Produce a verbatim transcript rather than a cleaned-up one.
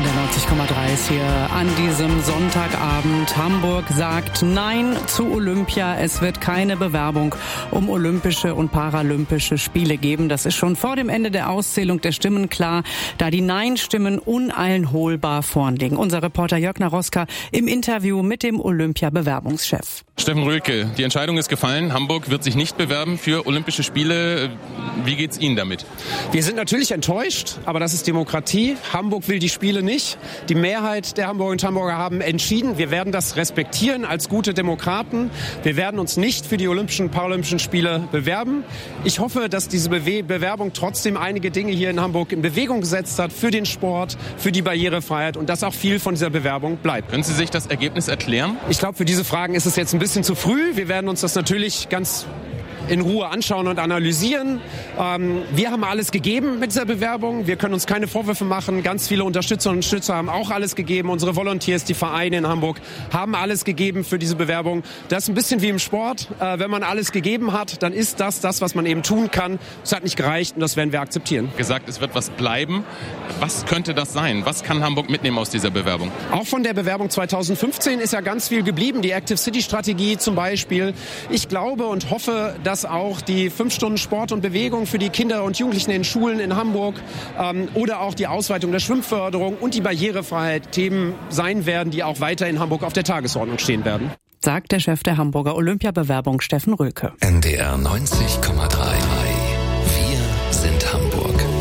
Der neunzig Komma drei ist hier an diesem Sonntagabend. Hamburg sagt Nein zu Olympia. Es wird keine Bewerbung um Olympische und Paralympische Spiele geben. Das ist schon vor dem Ende der Auszählung der Stimmen klar, da die Nein-Stimmen uneinholbar vorn liegen. Unser Reporter Jörg Naroska im Interview mit dem Olympia-Bewerbungschef. Steffen Röhlke, die Entscheidung ist gefallen. Hamburg wird sich nicht bewerben für Olympische Spiele. Wie geht's Ihnen damit? Wir sind natürlich enttäuscht, aber das ist Demokratie. Hamburg will die Spiele nicht. Die Mehrheit der Hamburgerinnen und Hamburger haben entschieden. Wir werden das respektieren als gute Demokraten. Wir werden uns nicht für die Olympischen und Paralympischen Spiele bewerben. Ich hoffe, dass diese Bewe- Bewerbung trotzdem einige Dinge hier in Hamburg in Bewegung gesetzt hat für den Sport, für die Barrierefreiheit und dass auch viel von dieser Bewerbung bleibt. Können Sie sich das Ergebnis erklären? Ich glaube, für diese Fragen ist es jetzt ein bisschen zu früh. Wir werden uns das natürlich ganz in Ruhe anschauen und analysieren. Ähm, wir haben alles gegeben mit dieser Bewerbung. Wir können uns keine Vorwürfe machen. Ganz viele Unterstützerinnen und Unterstützer haben auch alles gegeben. Unsere Volunteers, die Vereine in Hamburg haben alles gegeben für diese Bewerbung. Das ist ein bisschen wie im Sport. Äh, wenn man alles gegeben hat, dann ist das das, was man eben tun kann. Es hat nicht gereicht und das werden wir akzeptieren. Gesagt, es wird was bleiben. Was könnte das sein? Was kann Hamburg mitnehmen aus dieser Bewerbung? Auch von der Bewerbung zweitausendfünfzehn ist ja ganz viel geblieben. Die Active City Strategie zum Beispiel. Ich glaube und hoffe, dass dass auch die fünf Stunden Sport und Bewegung für die Kinder und Jugendlichen in Schulen in Hamburg ähm, oder auch die Ausweitung der Schwimmförderung und die Barrierefreiheit Themen sein werden, die auch weiter in Hamburg auf der Tagesordnung stehen werden. Sagt der Chef der Hamburger Olympiabewerbung Steffen Röhlke. N D R neunzig Komma drei